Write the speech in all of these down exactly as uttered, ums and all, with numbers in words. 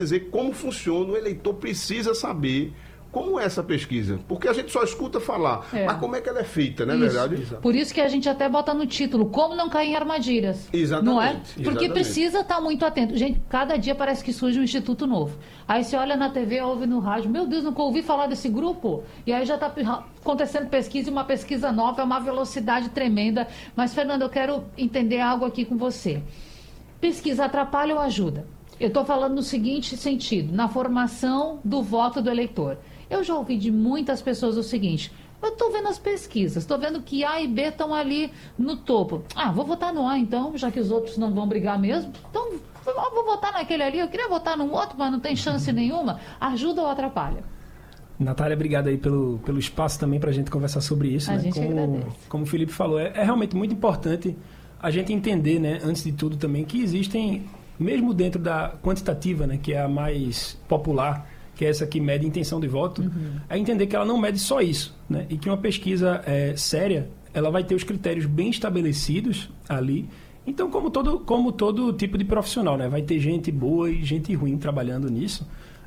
dizer como funciona, o eleitor precisa saber como é essa pesquisa, porque a gente só escuta falar, é. mas como é que ela é feita, não é verdade? Por isso que a gente até bota no título, como não cair em armadilhas. Exatamente. Não é? Porque exatamente. precisa estar muito atento. Gente, cada dia parece que surge um instituto novo. Aí você olha na T V, ouve no rádio, meu Deus, nunca ouvi falar desse grupo. E aí já está acontecendo pesquisa e uma pesquisa nova, é uma velocidade tremenda. Mas, Fernando, eu quero entender algo aqui com você. Pesquisa atrapalha ou ajuda? Eu estou falando no seguinte sentido, na formação do voto do eleitor. Eu já ouvi de muitas pessoas o seguinte, eu estou vendo as pesquisas, estou vendo que A e B estão ali no topo. Ah, vou votar no A então, já que os outros não vão brigar mesmo. Então, vou votar naquele ali, eu queria votar no outro, mas não tem chance nenhuma. Ajuda ou atrapalha? Natália, obrigado aí pelo, pelo espaço também para a gente conversar sobre isso. A né? gente como, agradece. Como o Felipe falou, é, é realmente muito importante a gente entender, né, antes de tudo também, que existem, mesmo dentro da quantitativa, né, que é a mais popular, que é essa que mede intenção de voto, uhum. é entender que ela não mede só isso, né? E que uma pesquisa é, séria, ela vai ter os critérios bem estabelecidos ali. Então, como todo, como todo tipo de profissional, né? Vai ter gente boa e gente ruim trabalhando nisso,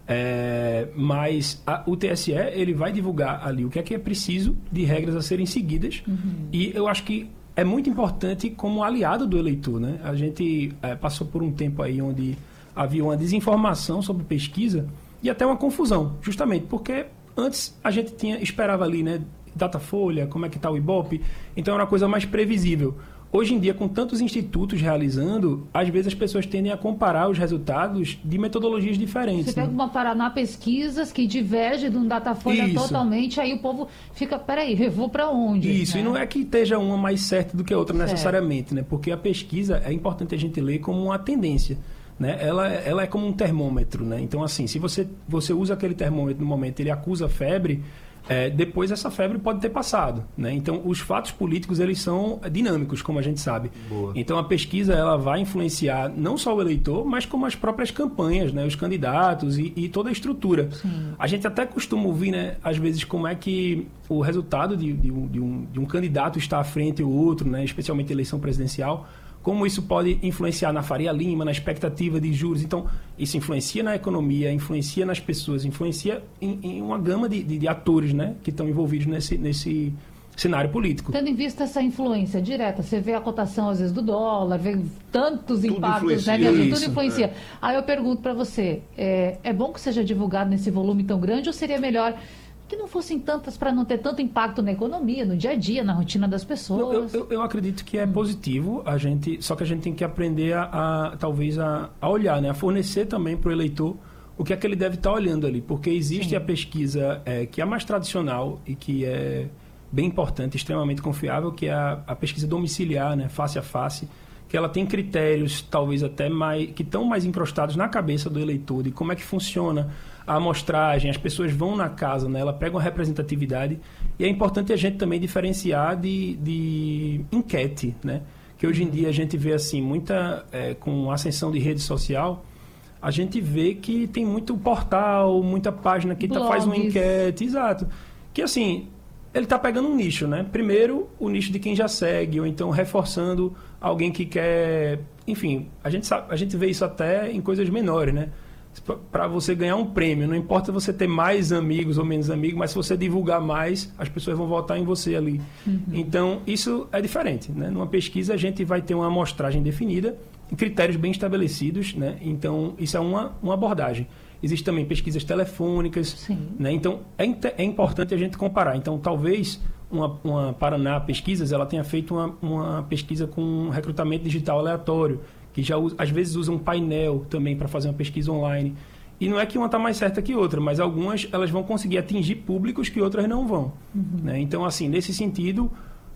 é, mas a, o T S E ele vai divulgar ali o que é que é preciso de regras a serem seguidas, uhum. e eu acho que é muito importante como aliado do eleitor, né? A gente é, passou por um tempo aí onde havia uma desinformação sobre pesquisa, e até uma confusão, justamente porque antes a gente tinha, esperava ali, né, Datafolha, como é que está o Ibope, então era uma coisa mais previsível. Hoje em dia, com tantos institutos realizando, às vezes as pessoas tendem a comparar os resultados de metodologias diferentes. Você pega né? uma Paraná Pesquisas que diverge de um Datafolha Isso. totalmente, aí o povo fica, peraí, eu vou para onde? Isso, né? E não é que esteja uma mais certa do que a outra certo. necessariamente, né? Porque a pesquisa é importante a gente ler como uma tendência. Né? Ela, ela é como um termômetro, né? Então, assim, se você, você usa aquele termômetro no momento, ele acusa febre, é, depois essa febre pode ter passado, né? Então, os fatos políticos, eles são dinâmicos, como a gente sabe. Boa. Então, a pesquisa, ela vai influenciar não só o eleitor, mas como as próprias campanhas, né? Os candidatos e, e toda a estrutura. Sim. A gente até costuma ouvir, né? Às vezes, como é que o resultado de, de, um, de, um, de um candidato está à frente ou outro, né? Especialmente eleição presidencial, como isso pode influenciar na Faria Lima, na expectativa de juros. Então, isso influencia na economia, influencia nas pessoas, influencia em, em uma gama de, de, de atores, né, que estão envolvidos nesse, nesse cenário político. Tendo em vista essa influência direta, você vê a cotação, às vezes, do dólar, vê tantos tudo impactos, né? Isso, Tudo influencia. É. Aí eu pergunto para você, é, é bom que seja divulgado nesse volume tão grande ou seria melhor que não fossem tantas para não ter tanto impacto na economia, no dia a dia, na rotina das pessoas? Eu, eu, eu acredito que é positivo, a gente, só que a gente tem que aprender a, a talvez a, a olhar, né? A fornecer também para o eleitor o que é que ele deve estar olhando ali, porque existe Sim. a pesquisa é, que é a mais tradicional e que é bem importante, extremamente confiável, que é a, a pesquisa domiciliar, né? Face a face, que ela tem critérios talvez até mais, que estão mais encrostados na cabeça do eleitor, de como é que funciona a amostragem, as pessoas vão na casa, né? Ela pega uma representatividade, e é importante a gente também diferenciar de, de enquete, né? Que hoje em dia a gente vê assim, muita, é, com a ascensão de rede social, a gente vê que tem muito portal, muita página que tá, faz uma enquete, exato, que assim, ele está pegando um nicho, né? Primeiro, o nicho de quem já segue, ou então reforçando alguém que quer, enfim, a gente, sabe, a gente vê isso até em coisas menores, né? Para você ganhar um prêmio, não importa você ter mais amigos ou menos amigos, mas se você divulgar mais, as pessoas vão votar em você ali. Uhum. Então, isso é diferente, né? Numa pesquisa, a gente vai ter uma amostragem definida, critérios bem estabelecidos, né? Então, isso é uma, uma abordagem. Existem também pesquisas telefônicas, né? Então, é, é importante a gente comparar. Então, talvez uma, uma Paraná Pesquisas ela tenha feito uma, uma pesquisa com recrutamento digital aleatório, que já usa, às vezes usa um painel também para fazer uma pesquisa online. E não é que uma está mais certa que outra, mas algumas elas vão conseguir atingir públicos que outras não vão. Uhum. Né? Então, assim, nesse sentido,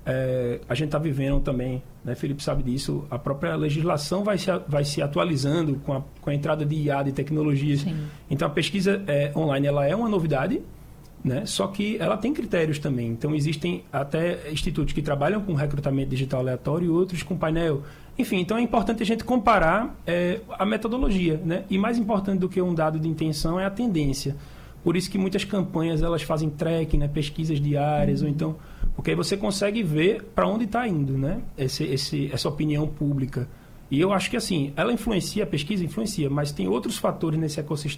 é, a gente está vivendo também, né, Felipe sabe disso, a própria legislação vai se, vai se atualizando com a, com a entrada de I A, de tecnologias. Sim. Então, a pesquisa é, online ela é uma novidade, né? Só que ela tem critérios também. Então, existem até institutos que trabalham com recrutamento digital aleatório e outros com painel. Enfim, então é importante a gente comparar é, a metodologia, né? E mais importante do que um dado de intenção é a tendência. Por isso que muitas campanhas elas fazem tracking, né? Pesquisas diárias, uhum. ou então... Porque aí você consegue ver para onde está indo, né? Esse, esse, essa opinião pública. E eu acho que, assim, ela influencia, a pesquisa influencia, mas tem outros fatores nesse ecossistema